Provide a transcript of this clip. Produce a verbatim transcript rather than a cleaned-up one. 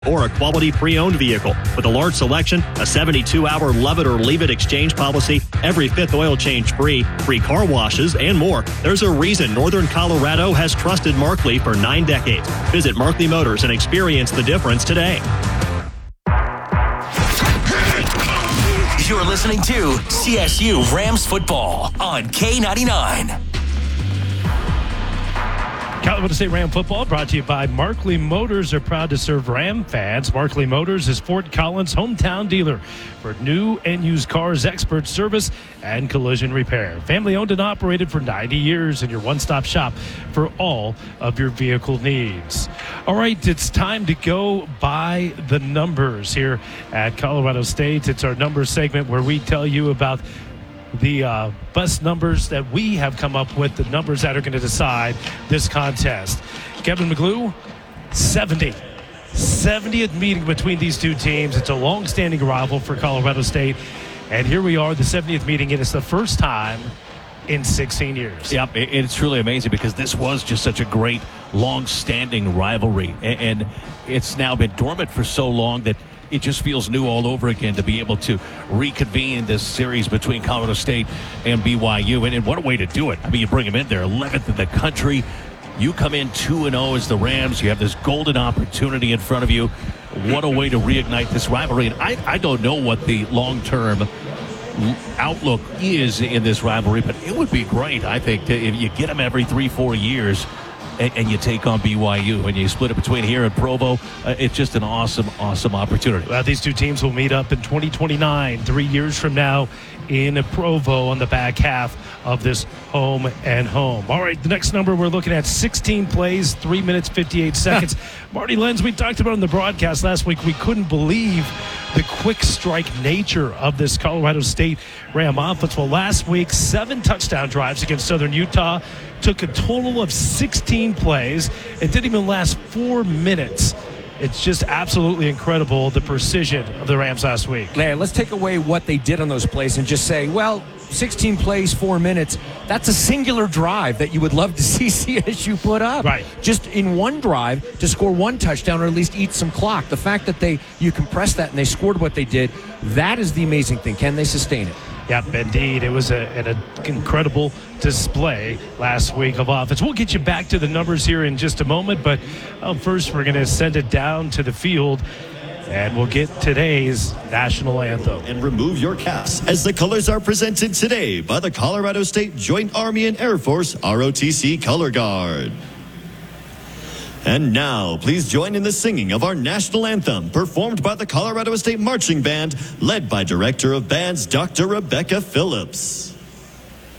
or a quality pre-owned vehicle. With a large selection, a seventy-two hour love it or leave it exchange policy, every fifth oil change free, free car washes, and more, there's a reason Northern Colorado has trusted Markley for nine decades. Visit Markley Motors and experience the difference today. You're listening to C S U Rams football on K ninety-nine. Colorado State Ram football brought to you by Markley Motors. Are proud to serve Ram fans. Markley Motors is Fort Collins' hometown dealer for new and used cars, expert service, and collision repair. Family owned and operated for ninety years, and your one-stop shop for all of your vehicle needs. All right, it's time to go by the numbers here at Colorado State. It's our numbers segment where we tell you about the uh, best numbers that we have come up with, the numbers that are going to decide this contest. Kevin McGlue, seventy. seventieth meeting between these two teams. It's a long-standing rival for Colorado State. And here we are, the seventieth meeting, and it's the first time in sixteen years. Yep, it's truly amazing because this was just such a great, long-standing rivalry. And it's now been dormant for so long that it just feels new all over again to be able to reconvene this series between Colorado State and B Y U. And, and what a way to do it. I mean, you bring them in there, eleventh in the country. You come in two and oh as the Rams. You have this golden opportunity in front of you. What a way to reignite this rivalry. And I, I don't know what the long-term outlook is in this rivalry, but it would be great, I think, to, if you get them every three, four years. And, and you take on B Y U and you split it between here and Provo. Uh, it's just an awesome, awesome opportunity. Well, these two teams will meet up in twenty twenty-nine, three years from now in Provo on the back half of this home and home. All right, the next number we're looking at, sixteen plays, three minutes, fifty-eight seconds. Marty Lenz, we talked about in the broadcast last week, we couldn't believe the quick strike nature of this Colorado State Ram offense. Well, last week, seven touchdown drives against Southern Utah, took a total of sixteen plays. It didn't even last four minutes. It's just absolutely incredible, the precision of the Rams last week. Larry, let's take away what they did on those plays and just say, well, sixteen plays, four minutes. That's a singular drive that you would love to see C S U put up. Right. Just in one drive to score one touchdown or at least eat some clock. The fact that they you compressed that and they scored what they did, that is the amazing thing. Can they sustain it? Yep, indeed. It was a, an a incredible display last week of offense. We'll get you back to the numbers here in just a moment, but uh, first we're going to send it down to the field, and we'll get today's national anthem. And remove your caps as the colors are presented today by the Colorado State Joint Army and Air Force R O T C Color Guard. And now, please join in the singing of our national anthem, performed by the Colorado State Marching Band, led by Director of Bands Doctor Rebecca Phillips.